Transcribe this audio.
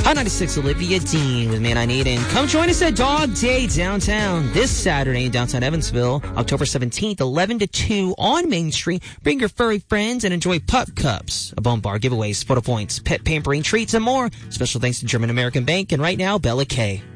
Hot 96 Olivia Dean with Man I Need. And come join us at Dog Day downtown this Saturday in downtown Evansville, October 17th, 11 to 2 on Main Street. Bring your furry friends and enjoy pup cups, a bone bar, giveaways, photo points, pet pampering treats, and more. Special thanks to German American Bank and right now, Bella K.